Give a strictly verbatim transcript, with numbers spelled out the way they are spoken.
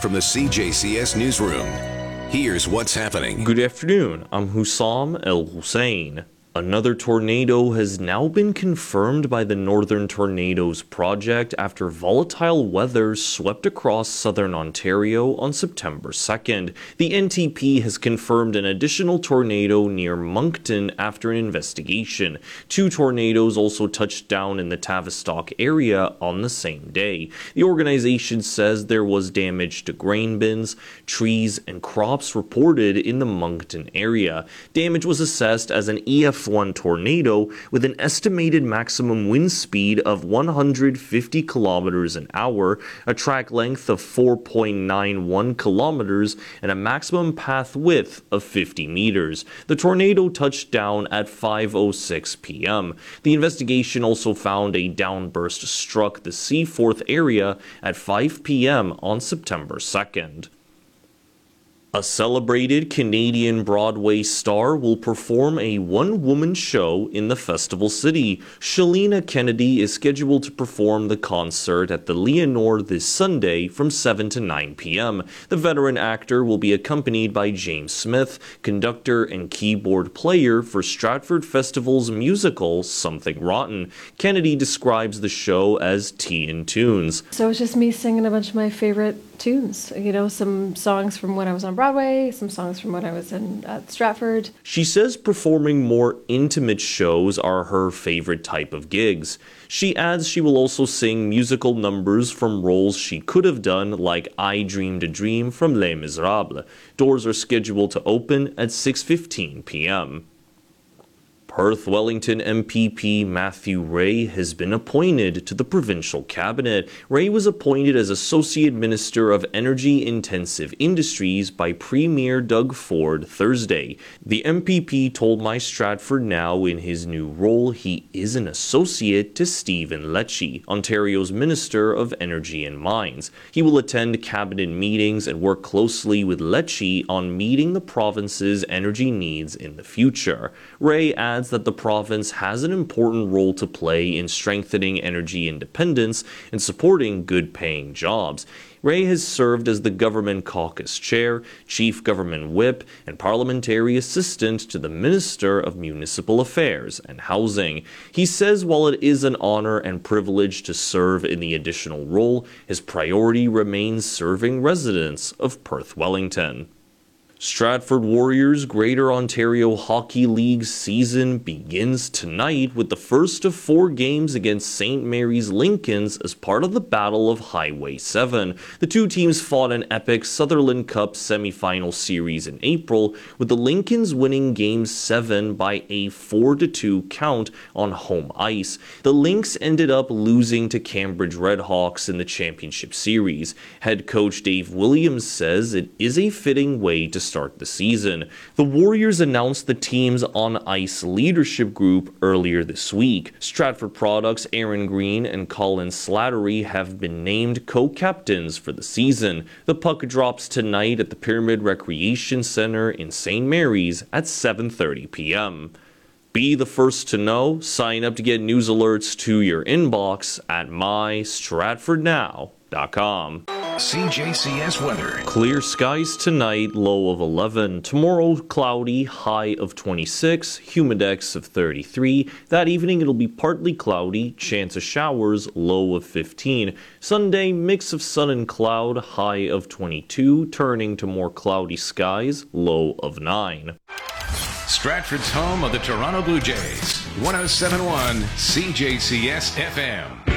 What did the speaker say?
from the C J C S Newsroom. Here's what's happening. Good afternoon. I'm Hussam El Hussein. Another tornado has now been confirmed by the Northern Tornadoes Project after volatile weather swept across southern Ontario on September second. The N T P has confirmed an additional tornado near Moncton after an investigation. Two tornadoes also touched down in the Tavistock area on the same day. The organization says there was damage to grain bins, trees, and crops reported in the Moncton area. Damage was assessed as an E F one tornado with an estimated maximum wind speed of one hundred fifty kilometers an hour, a track length of four point nine one kilometers, and a maximum path width of fifty meters. The tornado touched down at five oh six p m The investigation also found a downburst struck the Seaforth area at five p m on September second. A celebrated Canadian Broadway star will perform a one-woman show in the Festival City. Shalina Kennedy is scheduled to perform the concert at the Leonore this Sunday from seven to nine p m The veteran actor will be accompanied by James Smith, conductor and keyboard player for Stratford Festival's musical Something Rotten. Kennedy describes the show as tea and tunes. So it's just me singing a bunch of my favorite tunes, you know, some songs from when I was on Broadway, some songs from when I was in uh, Stratford. She says performing more intimate shows are her favorite type of gigs. She adds she will also sing musical numbers from roles she could have done, like I Dreamed a Dream from Les Miserables. Doors are scheduled to open at six fifteen p m Perth Wellington M P P Matthew Ray has been appointed to the provincial cabinet. Ray was appointed as Associate Minister of Energy-Intensive Industries by Premier Doug Ford Thursday. The M P P told My Stratford Now in his new role he is an associate to Stephen Lecce, Ontario's Minister of Energy and Mines. He will attend cabinet meetings and work closely with Lecce on meeting the province's energy needs in the future. Ray adds that the province has an important role to play in strengthening energy independence and supporting good-paying jobs. Ray has served as the Government Caucus Chair, Chief Government Whip, and Parliamentary Assistant to the Minister of Municipal Affairs and Housing. He says while it is an honor and privilege to serve in the additional role, his priority remains serving residents of Perth Wellington. Stratford Warriors Greater Ontario Hockey League season begins tonight with the first of four games against Saint Mary's Lincolns as part of the Battle of Highway seven. The two teams fought an epic Sutherland Cup semi-final series in April, with the Lincolns winning Game seven by a four to two count on home ice. The Lynx ended up losing to Cambridge Redhawks in the championship series. Head coach Dave Williams says it is a fitting way to start the season. The Warriors announced the team's on-ice leadership group earlier this week. Stratford Products' Aaron Green and Colin Slattery have been named co-captains for the season. The puck drops tonight at the Pyramid Recreation Centre in Saint Mary's at seven thirty p m Be the first to know. Sign up to get news alerts to your inbox at my stratford now dot com. C J C S weather. Clear skies tonight, low of eleven. Tomorrow, cloudy, high of twenty-six, humidex of thirty-three. That evening, it'll be partly cloudy, chance of showers, low of fifteen. Sunday, mix of sun and cloud, high of twenty-two, turning to more cloudy skies, low of nine. Stratford's home of the Toronto Blue Jays. one oh seven point one C J C S F M.